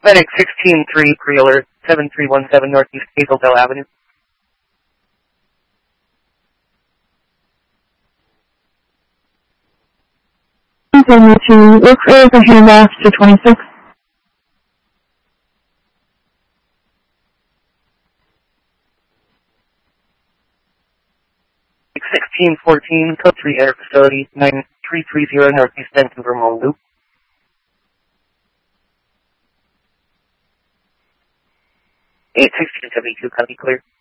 Medic 16-3, pre-alert, 7317 Northeast Hazeldale Avenue. Continue to look for the handoff to 26. Medic 1614, Code 3 Air Facility, 9330 Northeast Denton, Vermont Loop. 81672, copy clear.